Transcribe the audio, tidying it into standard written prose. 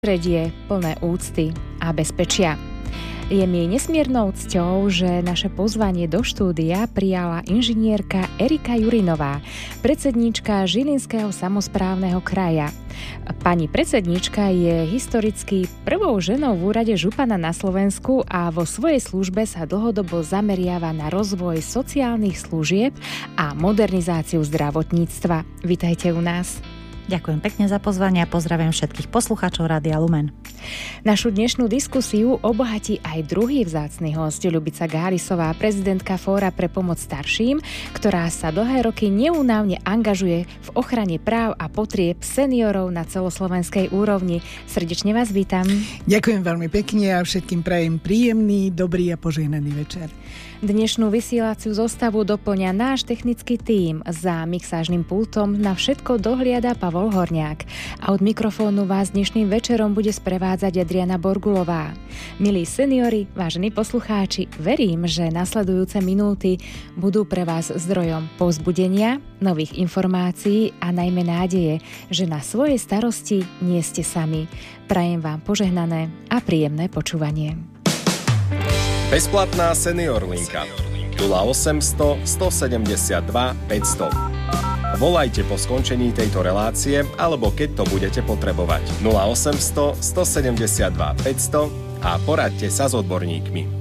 prostredie plné úcty a bezpečia. Je mi nesmiernou cťou, že naše pozvanie do štúdia prijala inžinierka Erika Jurinová, predsedníčka Žilinského samosprávneho kraja. Pani predsedníčka je historicky prvou ženou v úrade župana na Slovensku a vo svojej službe sa dlhodobo zameriava na rozvoj sociálnych služieb a modernizáciu zdravotníctva. Vitajte u nás. Ďakujem pekne za pozvanie a pozdravujem všetkých poslucháčov Rádia Lumen. Našu dnešnú diskusiu obohatí aj druhý vzácny hosť, Ľubica Gárisová, prezidentka Fóra pre pomoc starším, ktorá sa dlhé roky neúnavne angažuje v ochrane práv a potrieb seniorov na celoslovenskej úrovni. Srdečne vás vítam. Ďakujem veľmi pekne a všetkým prajem príjemný, dobrý a požehnaný večer. Dnešnú vysielaciu zostavu doplňa náš technický tím. Za mixážnym pultom na všetko dohliada Pavol Horniák. A od mikrofónu vás dnešným večerom bude sprevádzať Adriana Borgulová. Milí seniori, vážení poslucháči, verím, že nasledujúce minúty budú pre vás zdrojom povzbudenia, nových informácií a najmä nádeje, že na svojej starosti nie ste sami. Prajem vám požehnané a príjemné počúvanie. Bezplatná senior linka 0800 172 500. Volajte po skončení tejto relácie alebo keď to budete potrebovať 0800 172 500 a poraďte sa s odborníkmi.